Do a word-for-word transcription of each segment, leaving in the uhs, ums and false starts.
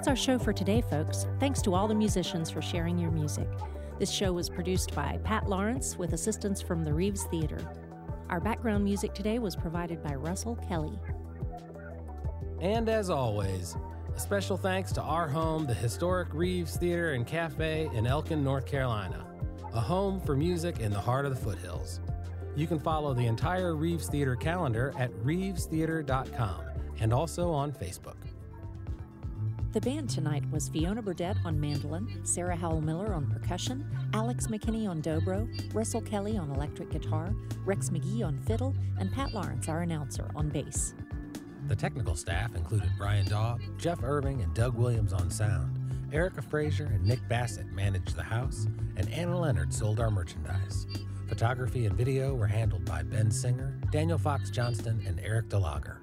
That's our show for today, folks. Thanks to all the musicians for sharing your music. This show was produced by Pat Lawrence with assistance from the Reeves Theater. Our background music today was provided by Russell Kelly. And as always, a special thanks to our home, the historic Reeves Theater and Cafe in Elkin, North Carolina, a home for music in the heart of the foothills. You can follow the entire Reeves Theater calendar at reeves theater dot com and also on Facebook. The band tonight was Fiona Burdett on mandolin, Sarah Howell Miller on percussion, Alex McKinney on dobro, Russell Kelly on electric guitar, Rex McGee on fiddle, and Pat Lawrence, our announcer, on bass. The technical staff included Brian Daub, Jeff Irving, and Doug Williams on sound. Erica Frazier and Nick Bassett managed the house, and Anna Leonard sold our merchandise. Photography and video were handled by Ben Singer, Daniel Fox Johnston, and Eric DeLager.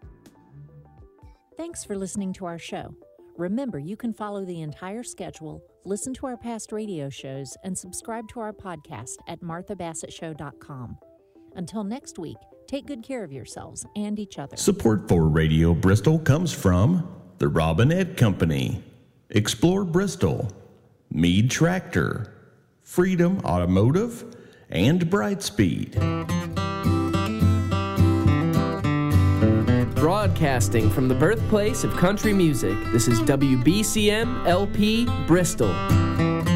Thanks for listening to our show. Remember, you can follow the entire schedule, listen to our past radio shows, and subscribe to our podcast at martha bassett show dot com. Until next week, take good care of yourselves and each other. Support for Radio Bristol comes from the Robinette Company, Explore Bristol, Meade Tractor, Freedom Automotive, and Brightspeed. Broadcasting from the birthplace of country music, this is W B C M L P Bristol.